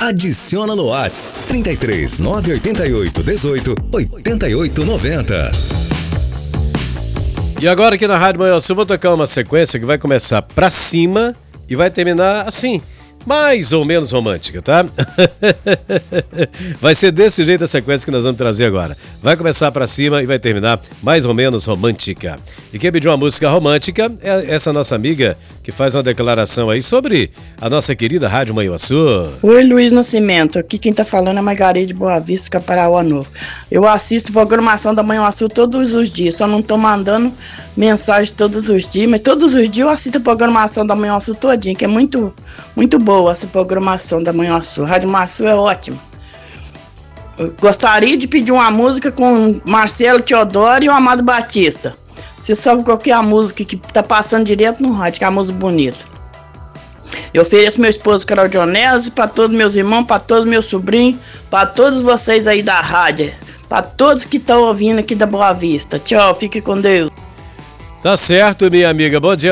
Adiciona no WhatsApp 33 988 18 88 90. E agora aqui na Rádio Manhã Sul, eu vou tocar uma sequência que vai começar pra cima e vai terminar assim, mais ou menos romântica, tá? Vai ser desse jeito a sequência que nós vamos trazer agora. Vai começar pra cima e vai terminar mais ou menos romântica. E quem pediu uma música romântica é essa nossa amiga que faz uma declaração aí sobre a nossa querida Rádio Manhuaçu. Oi, Luiz Nascimento. Aqui quem tá falando é Margarida de Boa Vista, Caparaó Novo. Eu assisto programação da Manhuaçu todos os dias, só não tô mandando mensagem todos os dias, mas todos os dias eu assisto a programação da Manhuaçu todinha, que é muito boa essa programação da Manhuaçu. Rádio Manhuaçu é ótimo. Eu gostaria de pedir uma música com Marcelo Teodoro e o Amado Batista. Você sabe qual que é a música que tá passando direto no rádio, que é a música bonita. Eu ofereço meu esposo Carol Dionésio, para todos meus irmãos, para todos meus sobrinhos, para todos vocês aí da rádio, para todos que estão ouvindo aqui da Boa Vista. Tchau, fique com Deus. Tá certo, minha amiga. Bom dia.